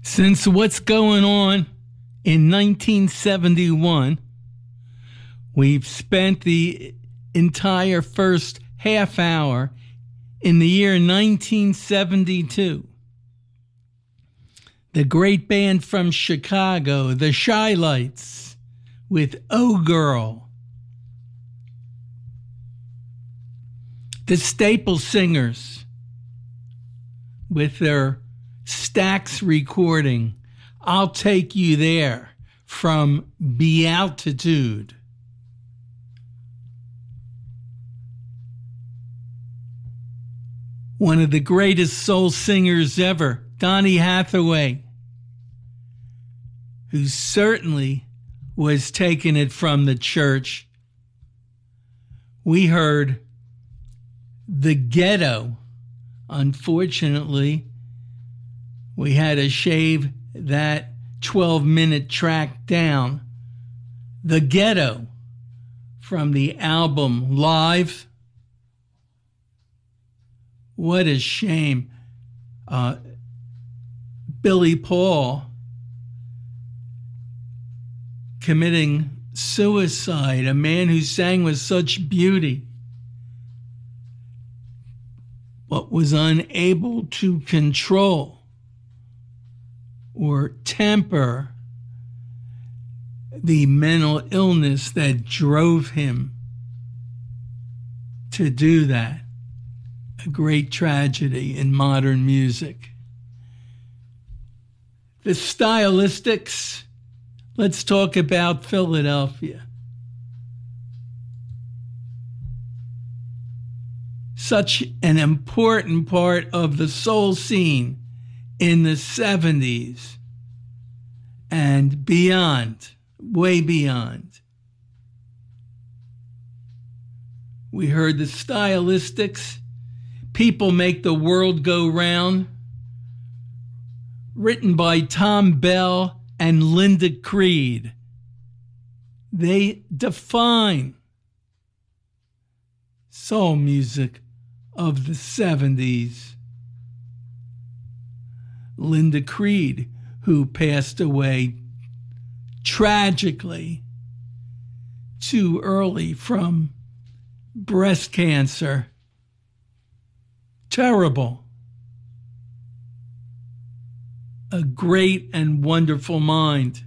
Since what's going on in 1971, we've spent the entire first half hour in the year 1972. The great band from Chicago, the Chi-Lites, with Oh Girl. The Staple Singers with their Stax recording, I'll Take You There, from Bealtitude. One of the greatest soul singers ever, Donny Hathaway, who certainly was taking it from the church. We heard The Ghetto. Unfortunately, we had to shave that 12-minute track down. The Ghetto from the album Live. What a shame. Billy Paul committing suicide, a man who sang with such beauty, but was unable to control or temper the mental illness that drove him to do that. A great tragedy in modern music. The Stylistics. Let's talk about Philadelphia. Such an important part of the soul scene in the 70s and beyond, way beyond. We heard the Stylistics, People Make the World Go Round, written by Tom Bell and Linda Creed. They define soul music of the 70s. Linda Creed, who passed away tragically too early from breast cancer. Terrible. A great and wonderful mind.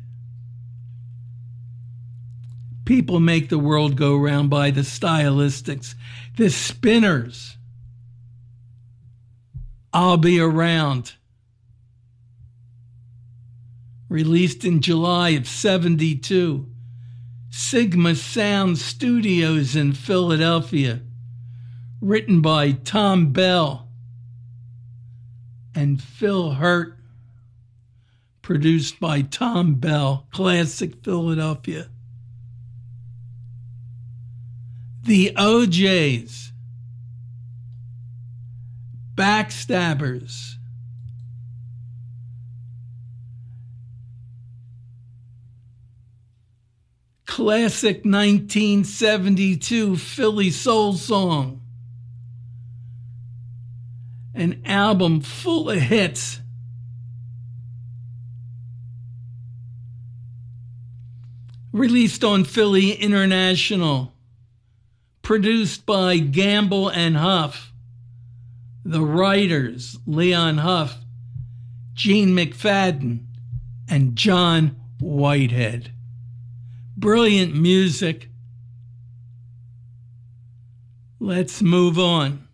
People Make the World Go Round by the Stylistics. The Spinners. I'll Be Around. Released in July of 72. Sigma Sound Studios in Philadelphia. Written by Tom Bell and Phil Hurt. Produced by Tom Bell, Classic Philadelphia. The OJs. Backstabbers. Classic 1972 Philly soul song. An album full of hits. Released on Philly International. Produced by Gamble and Huff. The writers, Leon Huff, Gene McFadden, and John Whitehead. Brilliant music. Let's move on.